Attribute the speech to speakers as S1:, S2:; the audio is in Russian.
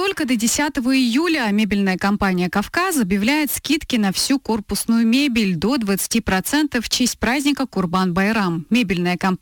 S1: Только до 10 июля мебельная компания «Кавказ» объявляет скидки на всю корпусную мебель до 20% в честь праздника Курбан-Байрам. Мебельная компания